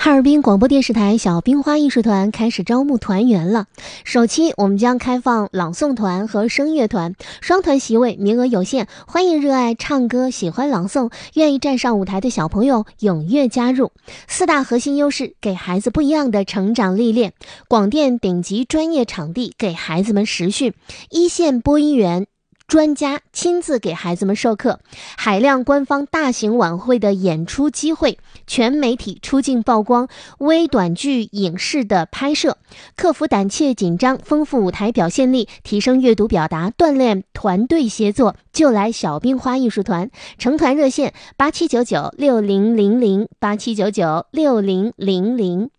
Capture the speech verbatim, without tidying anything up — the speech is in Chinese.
哈尔滨广播电视台小冰花艺术团开始招募团员了。首期我们将开放朗诵团和声乐团，双团席位名额有限，欢迎热爱唱歌、喜欢朗诵、愿意站上舞台的小朋友踊跃加入。四大核心优势给孩子不一样的成长历练，广电顶级专业场地给孩子们实训，一线播音员专家亲自给孩子们授课，海量官方大型晚会的演出机会，全媒体出镜曝光，微短剧影视的拍摄，克服胆怯紧张，丰富舞台表现力，提升阅读表达，锻炼团队协作，就来小冰花艺术团。成团热线八七九九六零零零八七九九六零零零。